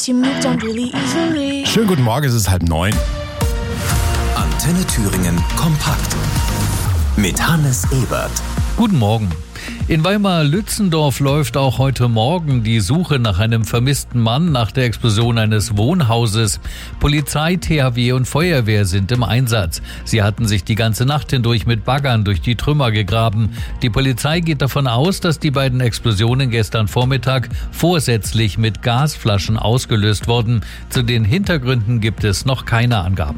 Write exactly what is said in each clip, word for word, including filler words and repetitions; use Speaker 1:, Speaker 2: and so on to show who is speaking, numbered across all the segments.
Speaker 1: Schönen guten Morgen, es ist halb neun.
Speaker 2: Antenne Thüringen kompakt mit Hannes Ebert.
Speaker 3: Guten Morgen. In Weimar-Lützendorf läuft auch heute Morgen die Suche nach einem vermissten Mann nach der Explosion eines Wohnhauses. Polizei, T H W und Feuerwehr sind im Einsatz. Sie hatten sich die ganze Nacht hindurch mit Baggern durch die Trümmer gegraben. Die Polizei geht davon aus, dass die beiden Explosionen gestern Vormittag vorsätzlich mit Gasflaschen ausgelöst wurden. Zu den Hintergründen gibt es noch keine Angaben.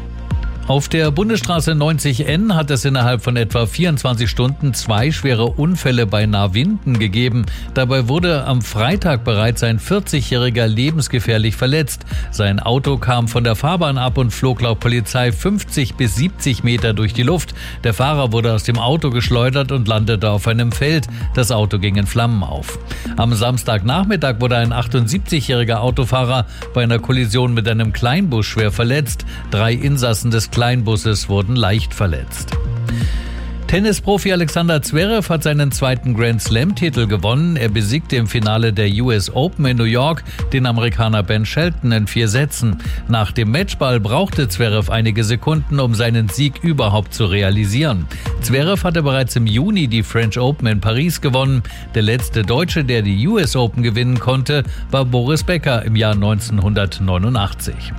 Speaker 3: Auf der Bundesstraße neunzig N hat es innerhalb von etwa vierundzwanzig Stunden zwei schwere Unfälle bei Nahwinden gegeben. Dabei wurde am Freitag bereits ein vierzigjähriger lebensgefährlich verletzt. Sein Auto kam von der Fahrbahn ab und flog laut Polizei fünfzig bis siebzig Meter durch die Luft. Der Fahrer wurde aus dem Auto geschleudert und landete auf einem Feld. Das Auto ging in Flammen auf. Am Samstagnachmittag wurde ein achtundsiebzigjähriger Autofahrer bei einer Kollision mit einem Kleinbus schwer verletzt. Drei Insassen des Kleinbusses wurden leicht verletzt. Tennisprofi Alexander Zverev hat seinen zweiten Grand-Slam-Titel gewonnen. Er besiegte im Finale der U S Open in New York den Amerikaner Ben Shelton in vier Sätzen. Nach dem Matchball brauchte Zverev einige Sekunden, um seinen Sieg überhaupt zu realisieren. Zverev hatte bereits im Juni die French Open in Paris gewonnen. Der letzte Deutsche, der die U S Open gewinnen konnte, war Boris Becker im Jahr neunzehnhundertneunundachtzig.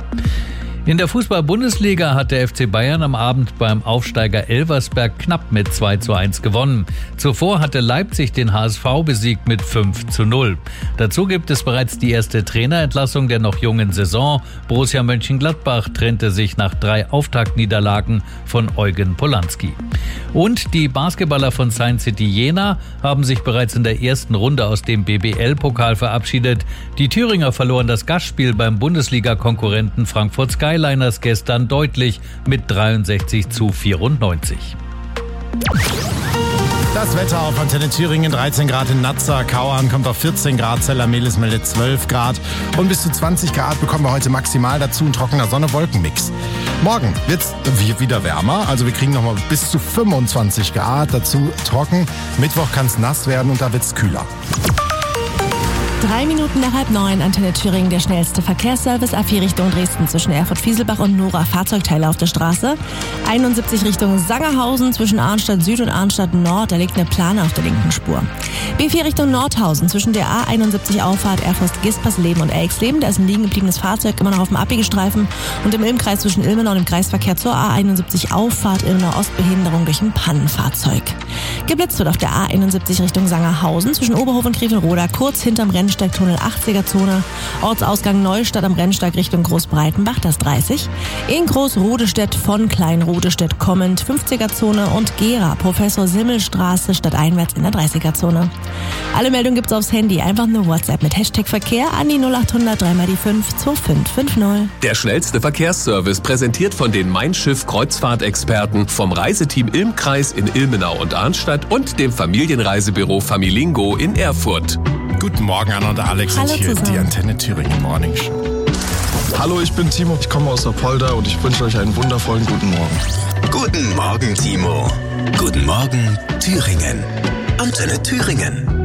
Speaker 3: In der Fußball-Bundesliga hat der F C Bayern am Abend beim Aufsteiger Elversberg knapp mit zwei zu eins gewonnen. Zuvor hatte Leipzig den H S V besiegt mit fünf zu null. Dazu gibt es bereits die erste Trainerentlassung der noch jungen Saison. Borussia Mönchengladbach trennte sich nach drei Auftaktniederlagen von Eugen Polanski. Und die Basketballer von Science City Jena haben sich bereits in der ersten Runde aus dem B B L-Pokal verabschiedet. Die Thüringer verloren das Gastspiel beim Bundesliga-Konkurrenten Frankfurt Skyliners gestern deutlich mit dreiundsechzig zu vierundneunzig.
Speaker 1: Das Wetter auf Antenne Thüringen, dreizehn Grad in Nazza, Kauern kommt auf vierzehn Grad, Zellermelis meldet zwölf Grad und bis zu zwanzig Grad bekommen wir heute maximal dazu, ein trockener Sonne-Wolken-Mix. Morgen wird's wieder wärmer, also wir kriegen nochmal bis zu fünfundzwanzig Grad, dazu trocken. Mittwoch kann's nass werden und da wird's kühler.
Speaker 4: Drei Minuten nach halb neun, Antenne Thüringen, der schnellste Verkehrsservice. A vier Richtung Dresden zwischen Erfurt-Fieselbach und Nora, Fahrzeugteile auf der Straße. einundsiebzig Richtung Sangerhausen zwischen Arnstadt Süd und Arnstadt Nord, da liegt eine Plane auf der linken Spur. B vier Richtung Nordhausen zwischen der A einundsiebzig Auffahrt Erfurt-Gispersleben und Elxleben, da ist ein liegen gebliebenes Fahrzeug immer noch auf dem Abbiegestreifen. Und im Ilmkreis zwischen Ilmenau und dem Kreisverkehr zur A einundsiebzig Auffahrt Ilmenau Ostbehinderung durch ein Pannenfahrzeug. Geblitzt wird auf der A einundsiebzig Richtung Sangerhausen zwischen Oberhof und Grevenroda, kurz hinterm Rennsteigtunnel achtziger Zone. Ortsausgang Neustadt am Rennsteig Richtung Großbreitenbach, das dreißig. In Großrodestedt von Kleinrodestedt kommend fünfziger Zone und Gera, Professor Simmelstraße stadteinwärts in der dreißiger Zone. Alle Meldungen gibt's aufs Handy, einfach nur WhatsApp mit Hashtag Verkehr an die null achthundert drei mal die fünf zwei fünf fünf null.
Speaker 2: Der schnellste Verkehrsservice präsentiert von den Mein Schiff Kreuzfahrtexperten vom Reiseteam Ilmkreis in Ilmenau und Arnstadt und dem Familienreisebüro Familingo in Erfurt.
Speaker 1: Guten Morgen, Anna und Alex.
Speaker 4: Hallo
Speaker 1: und hier
Speaker 4: zusammen.
Speaker 1: die Antenne Thüringen Morning Show.
Speaker 5: Hallo, ich bin Timo, ich komme aus Apolda und ich wünsche euch einen wundervollen guten Morgen.
Speaker 2: Guten Morgen, Timo. Guten Morgen, Thüringen. Antenne Thüringen.